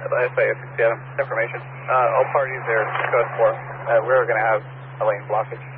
SA 67. Information. All parties are code 4. We're going to have a lane blockage.